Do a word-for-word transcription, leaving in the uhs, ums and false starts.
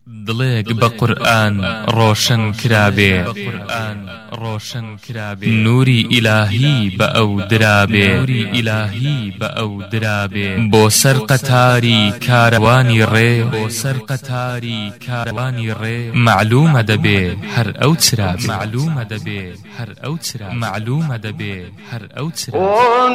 دڵێک بە قورئان ڕۆشن کرابێ نوری ئیلاهی بە ئەو درابێ بە ئەو درابێ بۆ سەر قەتاری کاروانی ڕێ بۆ سەر قەتاری کاروانی ڕێ معلومە دەبێ هەر ئەو چرابێ معلومە دەبێ هەر ئەو چرابێ معلومە دەبێ هەر ئەو چرابێ